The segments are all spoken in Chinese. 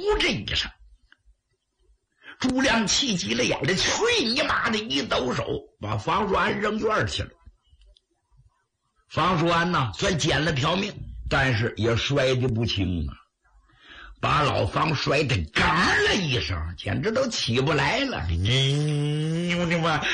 这一声，朱亮气急了眼的，去你妈的！一抖手把方叔安扔院去了。方叔安呢，算捡了条命，但是也摔得不轻啊，把老方摔得嘎了一声，简直都起不来了。我的妈！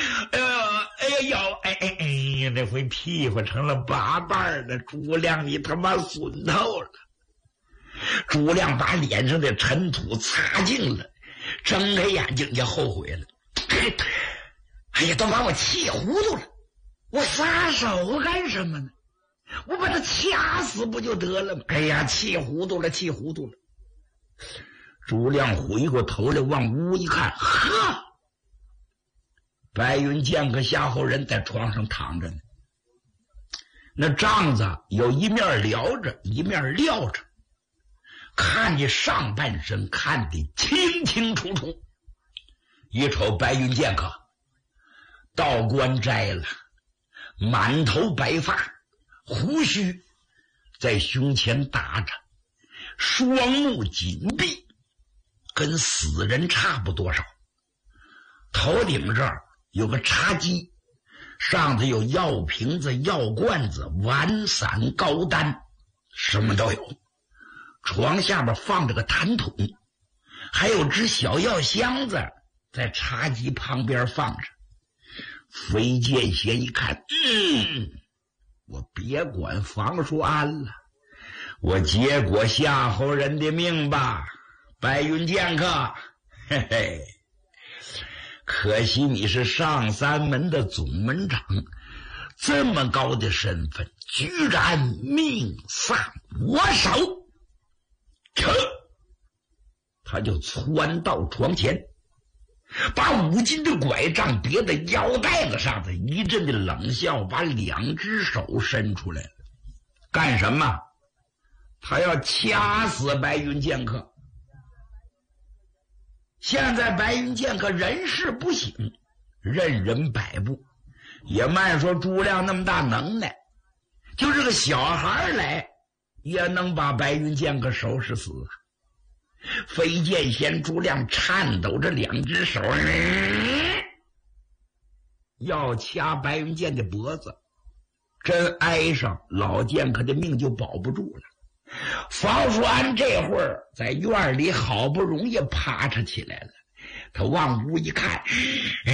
这回屁股成了八瓣了。朱亮，你他妈损透了！朱亮把脸上的尘土擦净了，睁开眼睛也后悔了。哎呀，都把我气糊涂了！我撒手干什么呢？我把他掐死不就得了吗？哎呀，气糊涂了，气糊涂了！朱亮回过头来往屋一看，呵，白云剑和夏后人在床上躺着呢，那帐子有一面撩着，一面撂着，看见上半身看得清清楚楚。一瞅白云剑客，道冠摘了，满头白发，胡须在胸前搭着，双目紧闭，跟死人差不多少。头顶这儿有个茶几，上头有药瓶子、药罐子、丸散、膏丹，什么都有。床下边放着个痰桶，还有只小药箱子在茶几旁边放着。飞剑仙一看，我别管房叔安了，我结果夏侯人的命吧。白云剑客，嘿嘿，可惜你是上三门的总门长，这么高的身份，居然命丧我手。他就窜到床前，把5斤的拐杖别在腰带子上的，一阵的冷笑，把2只手伸出来了。干什么？他要掐死白云剑客。现在白云剑客人事不省，任人摆布，也慢说朱亮那么大能耐，就是个小孩来也能把白云剑客收拾死。飞剑仙朱亮颤抖着2只手，要掐白云剑的脖子，真挨上老剑客的命就保不住了。房叔安这会儿在院里好不容易趴着起来了，他往屋一看，哎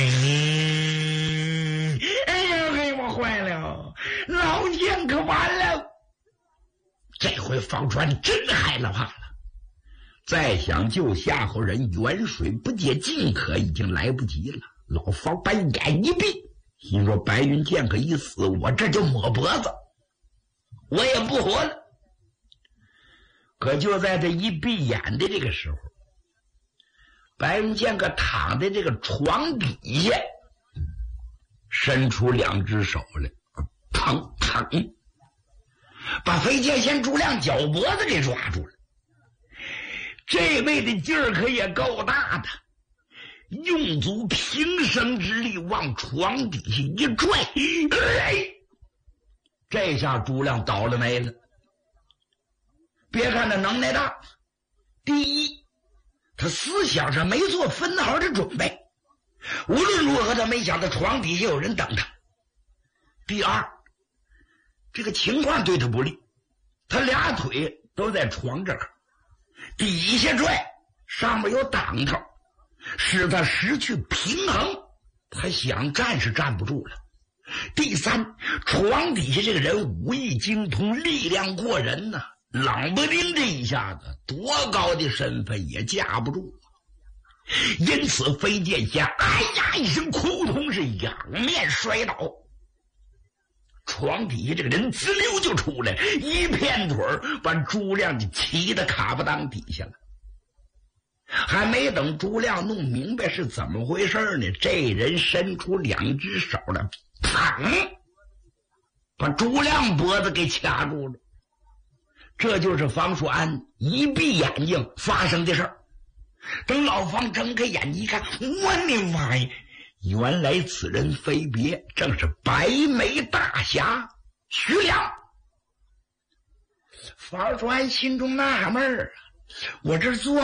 呀，嘿，我坏了，老剑客完了！这回房叔安真害了怕了，再想救夏侯人，远水不解近渴，已经来不及了。老方把眼一闭，心说白云剑客一死，我这就抹脖子，我也不活了。可就在这一闭眼的这个时候，白云剑客躺在这个床底下，伸出2只手来，砰砰，把飞剑仙朱亮脚脖子给抓住了。这位的劲儿可也够大的，用足平生之力往床底下一拽，这下朱亮倒了霉了。别看他能耐大，第一，他思想上没做分毫的准备，无论如何他没想到床底下有人等他。第二，这个情况对他不利，他2腿都在床这儿，底下拽，上面有挡头，使他失去平衡，他想站是站不住了。第三，床底下这个人武艺精通，力量过人呢，冷不丁这一下子，多高的身份也架不住。因此飞剑仙哎呀一声哭痛，是仰面摔倒，床底下这个人滋溜就出来，一片腿把朱亮就骑到卡巴当底下了。还没等朱亮弄明白是怎么回事呢，这人伸出2只手来，砰，把朱亮脖子给掐住了。这就是房叔安一闭眼睛发生的事儿。等老方睁开眼睛一看，我的妈呀，原来此人非别正是白眉大侠徐良。房叔安心中纳闷儿啊，我这做